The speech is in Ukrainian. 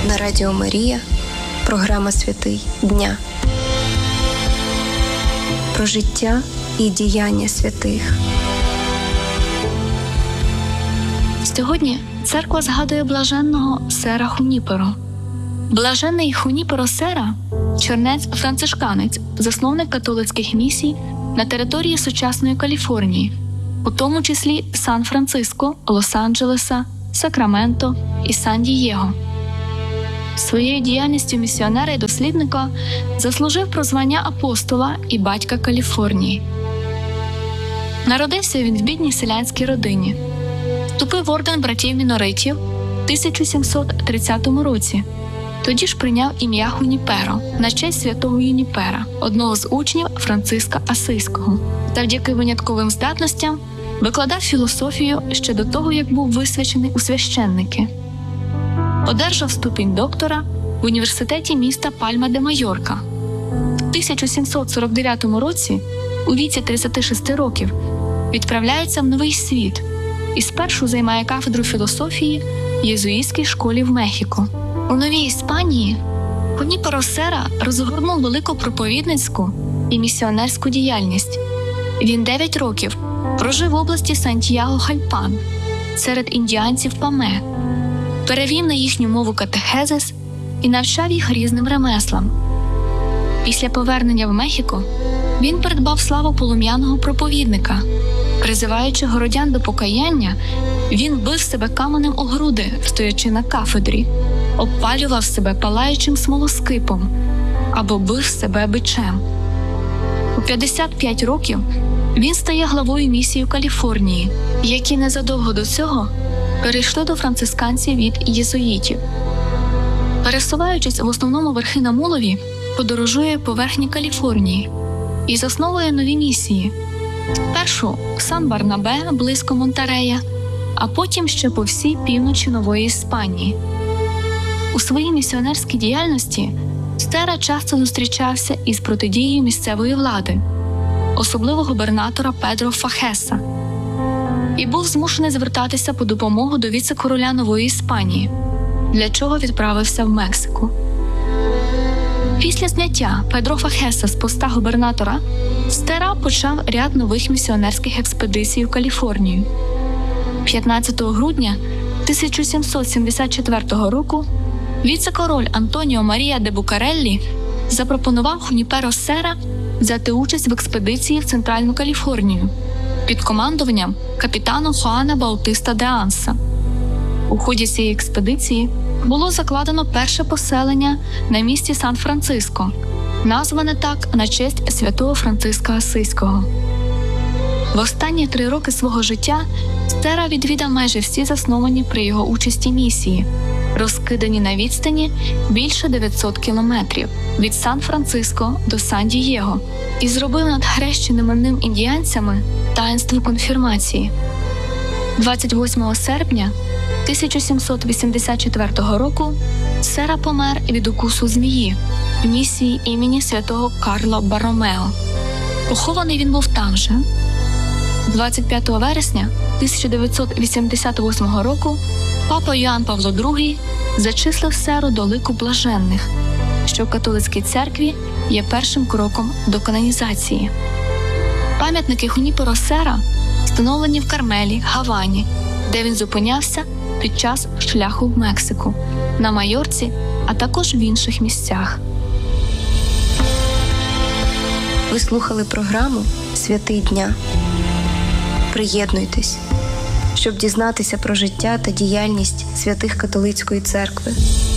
На Радіо Марія програма «Святий дня». Про життя і діяння святих. Сьогодні церква згадує блаженного Сера Хуніперо. Блаженний Хуніперо Сера – чернець-францишканець, засновник католицьких місій на території сучасної Каліфорнії, у тому числі Сан-Франциско, Лос-Анджелеса, Сакраменто і Сан-Дієго. Своєю діяльністю місіонера і дослідника заслужив прозвання апостола і батька Каліфорнії. Народився він в бідній селянській родині. Вступив в орден братів-міноритів в 1730 році. Тоді ж прийняв ім'я Хуніперо на честь святого Юніпера, одного з учнів Франциска Асийського. Завдяки винятковим здатностям викладав філософію ще до того, як був висвячений у священники. Одержав ступінь доктора в університеті міста Пальма-де-Майорка. В 1749 році, у віці 36 років, відправляється в Новий світ і спершу займає кафедру філософії в єзуїтській школі в Мехіко. У Новій Іспанії Хуніперо Сера розгорнув велику проповідницьку і місіонерську діяльність. Він 9 років прожив в області Сантьяго-Хальпан серед індіанців Паме, перевів на їхню мову катехезис і навчав їх різним ремеслам. Після повернення в Мехіко він придбав славу полум'яного проповідника. Призиваючи городян до покаяння, він бив себе каменем у груди, стоячи на кафедрі, обпалював себе палаючим смолоскипом або бив себе бичем. У 55 років він стає главою місії в Каліфорнії, які незадовго до цього перейшли до францисканців від єзуїтів. Пересуваючись в основному верхи на мулові, подорожує по верхній Каліфорнії і засновує нові місії. Спершу в Сан-Барнабе, близько Монтерея, а потім ще по всій півночі Нової Іспанії. У своїй місіонерській діяльності Сера часто зустрічався із протидією місцевої влади, особливо губернатора Педро Фахеса, і був змушений звертатися по допомогу до віце-короля Нової Іспанії, для чого відправився в Мексику. Після зняття Педро Фахеса з поста губернатора Сера почав ряд нових місіонерських експедицій у Каліфорнію. 15 грудня 1774 року віце-король Антоніо Марія де Букареллі запропонував Хуніперо Сера взяти участь в експедиції в Центральну Каліфорнію під командуванням капітана Хуана Баутиста де Анса. У ході цієї експедиції було закладено перше поселення на місці Сан-Франциско, назване так на честь святого Франциска Асийського. В останні 3 роки свого життя Сера відвідав майже всі засновані при його участі місії, розкидані на відстані більше 900 кілометрів від Сан-Франциско до Сан-Дієго, і зробив над хрещеними ним індіанцями таїнство конфірмації. 28 серпня 1784 року Сера помер від укусу змії в місії імені святого Карло Барромео. Похований він був там же. 25 вересня 1988 року папа Йоанн Павло II зачислив Серу до лику блаженних, що в католицькій церкві є першим кроком до канонізації. Пам'ятники Хуніперо Сера встановлені в Кармелі, Гавані, де він зупинявся під час шляху в Мексику, на Майорці, а також в інших місцях. Ви слухали програму «Святий дня». Приєднуйтесь, щоб дізнатися про життя та діяльність святих католицької церкви.